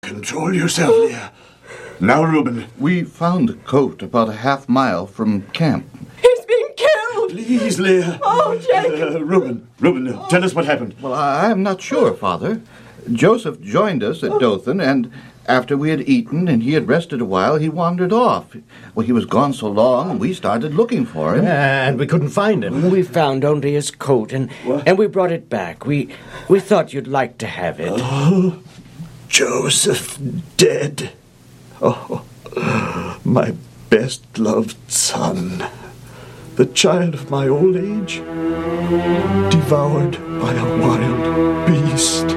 Control yourself, Leah. Now, Reuben. We found the coat about a half mile from camp. He's been killed! Please, Leah. Oh, Jacob! Reuben, tell us what happened. Well, I'm not sure, Father. Joseph joined us at Dothan, and after we had eaten and he had rested a while, he wandered off. Well, he was gone so long, we started looking for him. And we couldn't find him. We found only his coat, and we brought it back. We thought you'd like to have it. Oh, Joseph dead. Oh, my best loved son. The child of my old age, devoured by a wild beast.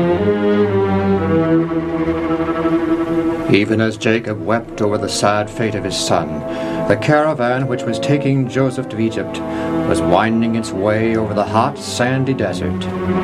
Even as Jacob wept over the sad fate of his son, the caravan which was taking Joseph to Egypt was winding its way over the hot, sandy desert.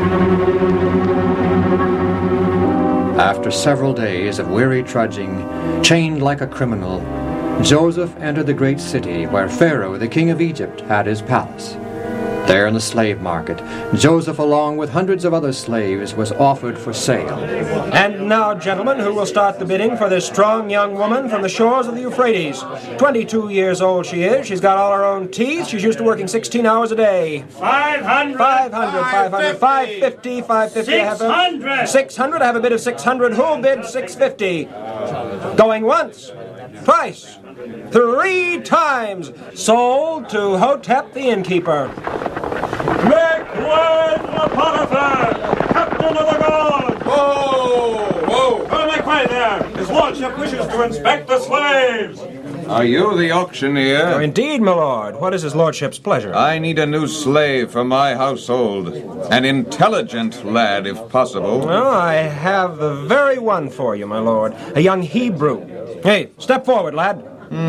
After several days of weary trudging, chained like a criminal, Joseph entered the great city where Pharaoh, the king of Egypt, had his palace. There in the slave market, Joseph, along with hundreds of other slaves, was offered for sale. And now, gentlemen, who will start the bidding for this strong young woman from the shores of the Euphrates? 22 years old she is. She's got all her own teeth. She's used to working 16 hours a day. 500. 550. 600. 600. I have a bid of 600. Who'll bid 650? Going once. Twice. 3 times. Sold to Hotep the innkeeper. Make way for Potiphar, captain of the guard! Whoa! Make way there! His lordship wishes to inspect the slaves! Are you the auctioneer? Oh, indeed, my lord. What is his lordship's pleasure? I need a new slave for my household. An intelligent lad, if possible. Well, I have the very one for you, my lord. A young Hebrew. Hey, step forward, lad.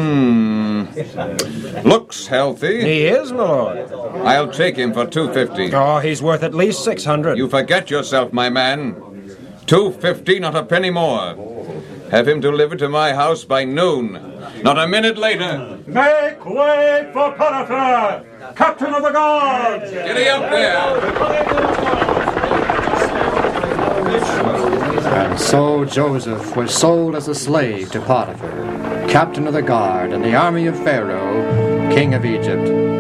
Looks healthy. He is, my lord. I'll take him for 250. Oh, he's worth at least 600. You forget yourself, my man. 250, not a penny more. Have him delivered to my house by noon. Not a minute later. Make way for Potiphar, captain of the guard! Giddy up there. And so Joseph was sold as a slave to Potiphar, captain of the guard in the army of Pharaoh, king of Egypt.